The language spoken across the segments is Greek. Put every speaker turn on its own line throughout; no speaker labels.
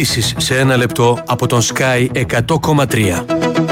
Ειδήσεις σε ένα λεπτό από τον Sky 100,3.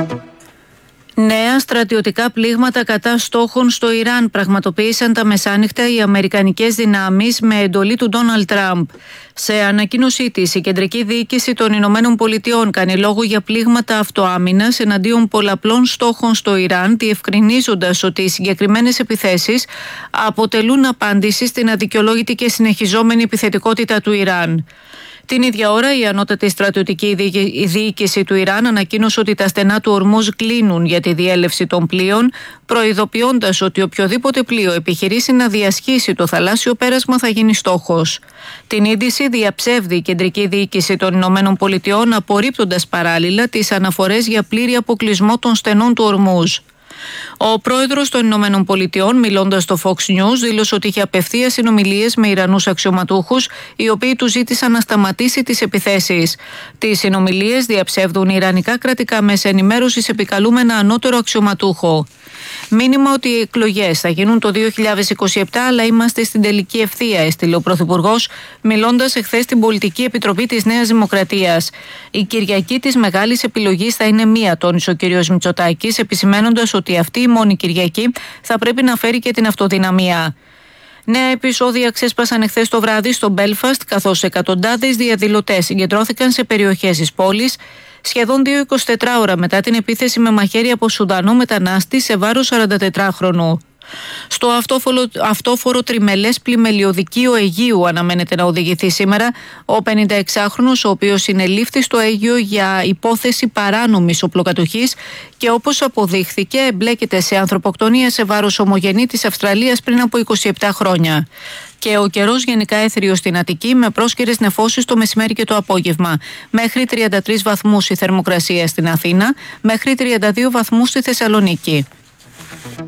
Νέα στρατιωτικά πλήγματα κατά στόχων στο Ιράν πραγματοποίησαν τα μεσάνυχτα οι αμερικανικές δυνάμεις με εντολή του Ντόναλντ Τραμπ. Σε ανακοίνωσή της, η Κεντρική Διοίκηση των Ηνωμένων Πολιτειών κάνει λόγο για πλήγματα αυτοάμυνας εναντίον πολλαπλών στόχων στο Ιράν, διευκρινίζοντας ότι οι συγκεκριμένες επιθέσεις αποτελούν απάντηση στην αδικαιολόγητη και συνεχιζόμενη επιθετικότητα του Ιράν. Την ίδια ώρα, η ανώτατη στρατιωτική διοίκηση του Ιράν ανακοίνωσε ότι τα στενά του Ορμούζ κλείνουν για τη διέλευση των πλοίων, προειδοποιώντας ότι οποιοδήποτε πλοίο επιχειρήσει να διασχίσει το θαλάσσιο πέρασμα θα γίνει στόχος. Την είδηση διαψεύδει η Κεντρική Διοίκηση των Ηνωμένων Πολιτειών, απορρίπτοντας παράλληλα τις αναφορές για πλήρη αποκλεισμό των στενών του Ορμούζ. Ο πρόεδρος των Ηνωμένων Πολιτειών, μιλώντας στο Fox News, δήλωσε ότι είχε απευθείας συνομιλίες με Ιρανούς αξιωματούχους, οι οποίοι του ζήτησαν να σταματήσει τις επιθέσεις. Τις συνομιλίες διαψεύδουν ιρανικά κρατικά μέσα ενημέρωσης επικαλούμενα ανώτερο αξιωματούχο. Μήνυμα ότι οι εκλογές θα γίνουν το 2027, αλλά είμαστε στην τελική ευθεία, έστειλε ο Πρωθυπουργός, μιλώντας εχθές στην Πολιτική Επιτροπή της Νέας Δημοκρατίας. Η Κυριακή της μεγάλης επιλογής θα είναι μία, τόνισε ο κ. Μητσοτάκης, επισημαίνοντας ότι αυτή η μόνη Κυριακή θα πρέπει να φέρει και την αυτοδυναμία. Νέα επεισόδια ξέσπασαν εχθές το βράδυ στο Μπέλφαστ, καθώς εκατοντάδες διαδηλωτές συγκεντρώθηκαν σε περιοχές της πόλης, σχεδόν 24 ώρα μετά την επίθεση με μαχαίρι από Σουδανό μετανάστη σε βάρος 44χρονου. Στο αυτόφορο τριμελές πλημελιωδικείο Αιγείου αναμένεται να οδηγηθεί σήμερα ο 56χρονος, ο οποίος συνελήφθη στο Αίγιο για υπόθεση παράνομης οπλοκατοχής και, όπως αποδείχθηκε, εμπλέκεται σε ανθρωποκτονία σε βάρος ομογενή της Αυστραλίας πριν από 27 χρόνια. Και ο καιρός γενικά έθριος στην Αττική, με πρόσκαιρες νεφώσεις το μεσημέρι και το απόγευμα. Μέχρι 33 βαθμούς η θερμοκρασία στην Αθήνα, μέχρι 32 βαθμούς στη Θεσσαλονίκη.